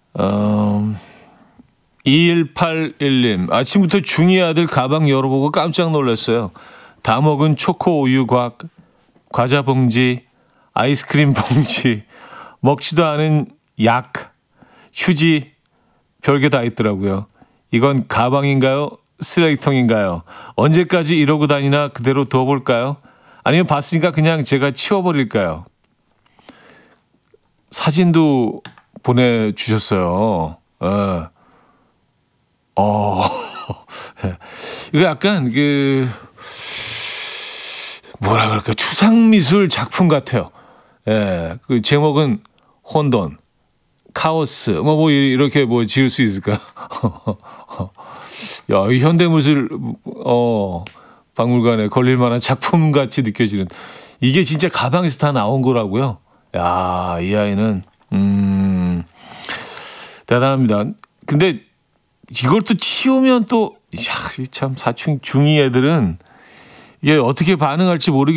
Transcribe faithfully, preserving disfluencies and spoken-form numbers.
어, 이일팔일 님. 아침부터 중이 아들 가방 열어보고 깜짝 놀랐어요. 다 먹은 초코 우유 곽, 과자 봉지, 아이스크림 봉지, 먹지도 않은 약, 휴지, 별게 다 있더라고요. 이건 가방인가요? 쓰레기통인가요? 언제까지 이러고 다니나 그대로 둬볼까요? 아니면 봤으니까 그냥 제가 치워버릴까요? 사진도 보내주셨어요. 예. 어, 이거 약간 그 뭐라 그럴까 추상미술 작품 같아요. 예, 그 제목은 혼돈, 카오스, 뭐, 뭐 이렇게 뭐 지을 수 있을까? 야, 이 현대미술 어 박물관에 걸릴 만한 작품 같이 느껴지는 이게 진짜 가방에서 다 나온 거라고요. 야, 이 아이는 음 대단합니다. 근데 이걸 또 치우면 또 야, 참 사춘 중이 애들은 이게 어떻게 반응할지 모르겠.